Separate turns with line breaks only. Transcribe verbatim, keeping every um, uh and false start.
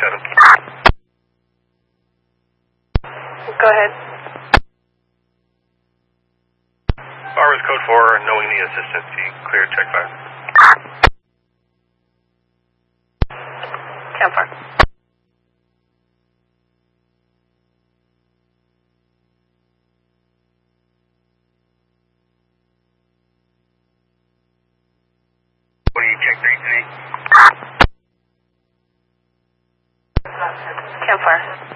seven.
Go ahead.
Bar was code four, knowing the assistant, C, clear, check five.
Campfire.
What do you check three three?
Campfire.